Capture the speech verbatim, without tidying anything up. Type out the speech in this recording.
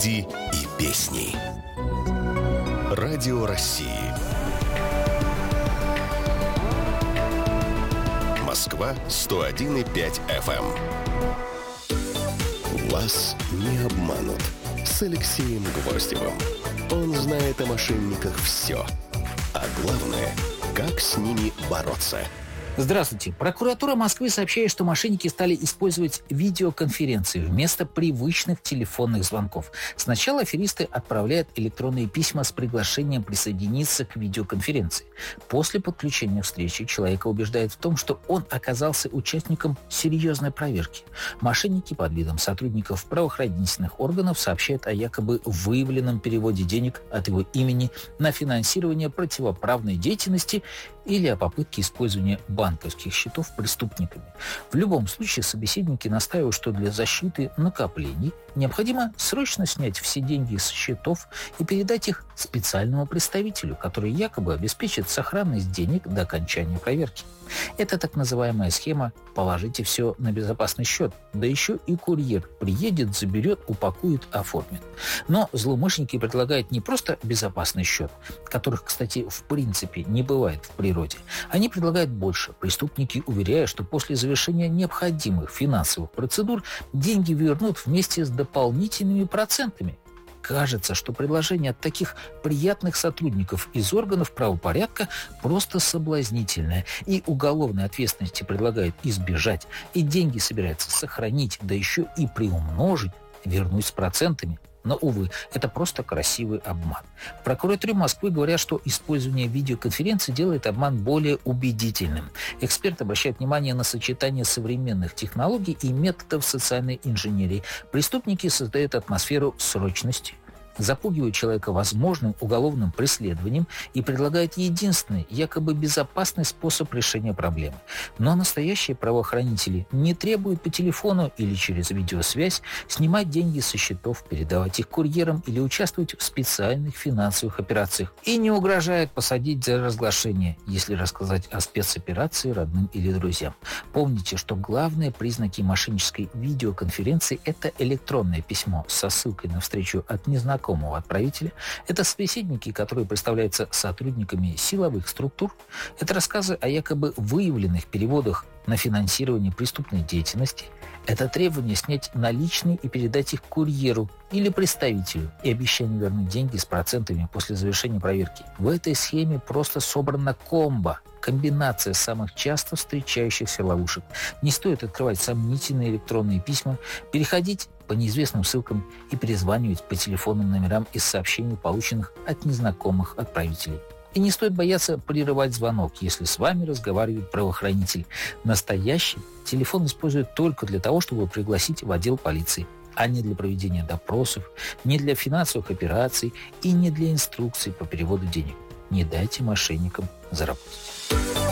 люди и песни. Радио России. Москва сто один и пять эф эм. Вас не обманут. С Алексеем Гвоздевым. Он знает о мошенниках все. А главное, как с ними бороться. Здравствуйте. Прокуратура Москвы сообщает, что мошенники стали использовать видеоконференции вместо привычных телефонных звонков. Сначала аферисты отправляют электронные письма с приглашением присоединиться к видеоконференции. После подключения встречи человека убеждают в том, что он оказался участником серьезной проверки. Мошенники под видом сотрудников правоохранительных органов сообщают о якобы выявленном переводе денег от его имени на финансирование противоправной деятельности или о попытке использования банковских счетов преступниками. В любом случае собеседники настаивают, что для защиты накоплений необходимо срочно снять все деньги с счетов и передать их специальному представителю, который якобы обеспечит сохранность денег до окончания проверки. Это так называемая схема «положите все на безопасный счет», да еще и курьер приедет, заберет, упакует, оформит. Но злоумышленники предлагают не просто безопасный счет, которых, кстати, в принципе не бывает в природе. Они предлагают больше. Преступники уверяют, что после завершения необходимых финансовых процедур деньги вернут вместе с дополнительными процентами. Кажется, что предложение от таких приятных сотрудников из органов правопорядка просто соблазнительное. И уголовной ответственности предлагают избежать, и деньги собираются сохранить, да еще и приумножить, вернуть с процентами. Но, увы, это просто красивый обман. В прокуратуре Москвы говорят, что использование видеоконференции делает обман более убедительным. Эксперты обращают внимание на сочетание современных технологий и методов социальной инженерии. Преступники создают атмосферу срочности, запугивают человека возможным уголовным преследованием и предлагают единственный, якобы безопасный способ решения проблемы. Но настоящие правоохранители не требуют по телефону или через видеосвязь снимать деньги со счетов, передавать их курьерам или участвовать в специальных финансовых операциях. И не угрожают посадить за разглашение, если рассказать о спецоперации родным или друзьям. Помните, что главные признаки мошеннической видеоконференции – это электронное письмо со ссылкой на встречу от незнакомого отправителя. Это собеседники, которые представляются сотрудниками силовых структур. Это рассказы о якобы выявленных переводах на финансирование преступной деятельности. Это требование снять наличные и передать их курьеру или представителю и обещание вернуть деньги с процентами после завершения проверки. В этой схеме просто собрана комбо, комбинация самых часто встречающихся ловушек. Не стоит открывать сомнительные электронные письма, переходить по неизвестным ссылкам и перезванивать по телефонным номерам из сообщений, полученных от незнакомых отправителей. И не стоит бояться прерывать звонок, если с вами разговаривает правоохранитель. Настоящий телефон используют только для того, чтобы пригласить в отдел полиции, а не для проведения допросов, не для финансовых операций и не для инструкций по переводу денег. Не дайте мошенникам заработать.